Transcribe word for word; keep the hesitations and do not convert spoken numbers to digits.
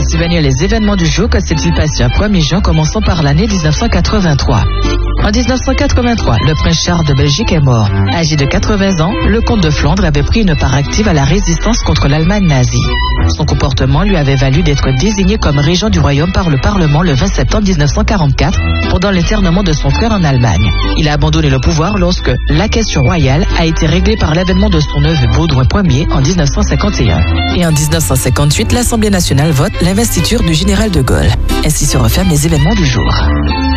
subvenir les événements du jour, que s'est-il passé un premier juin, commençons par l'année dix-neuf cent quatre-vingt-trois. En dix-neuf cent quatre-vingt-trois, le prince Charles de Belgique est mort. Âgé de quatre-vingts ans, le comte de Flandre avait pris une part active à la résistance contre l'Allemagne nazie. Son comportement lui avait valu d'être désigné comme régent du royaume par le Parlement le vingt septembre dix-neuf cent quarante-quatre pendant l'internement de son frère en Allemagne. Il a abandonné le pouvoir lorsque la question royale a été réglée par l'avènement de son neveu Baudouin Ier en dix-neuf cent cinquante et un. Et en dix-neuf cent cinquante-huit, l'Assemblée nationale vote l'investiture du général de Gaulle. Ainsi se referment les événements du jour.